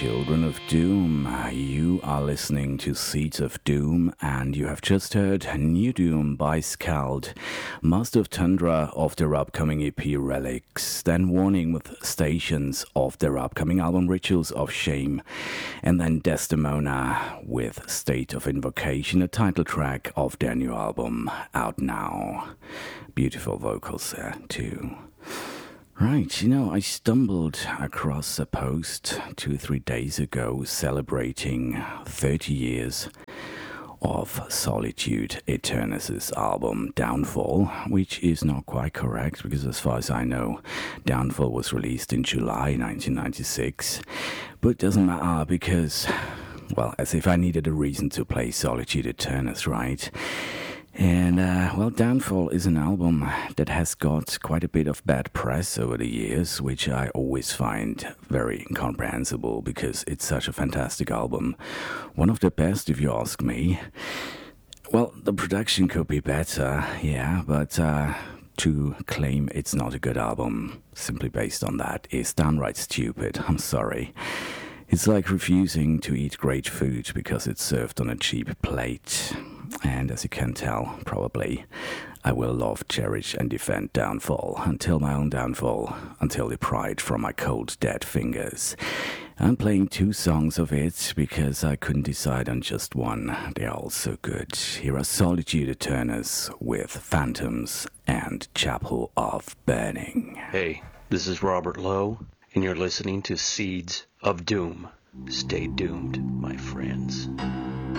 Children of Doom. You are listening to Seeds of Doom, and you have just heard New Doom by Scald, Master of Tundra of their upcoming EP Relics, then Warning with Stations of their upcoming album Rituals of Shame, and then Desdemona with State of Invocation, a title track of their new album out now. Beautiful vocals there too. Right, I stumbled across a post 2-3 days ago celebrating 30 years of Solitude Aeternus' album Downfall, which is not quite correct because as far as I know, Downfall was released in July 1996, but it doesn't matter because, well, as if I needed a reason to play Solitude Aeternus, right? And, Downfall is an album that has got quite a bit of bad press over the years, which I always find very incomprehensible because it's such a fantastic album. One of the best, if you ask me. Well, the production could be better, yeah, but to claim it's not a good album simply based on that is downright stupid. I'm sorry. It's like refusing to eat great food because it's served on a cheap plate. And as you can tell, probably, I will love, cherish, and defend Downfall until my own downfall, until they pry it from my cold, dead fingers. I'm playing 2 songs of it because I couldn't decide on just one. They're all so good. Here are Solitude Aeternus with Phantoms and Chapel of Burning. Hey, this is Robert Lowe, and you're listening to Seeds of Doom. Stay doomed, my friends.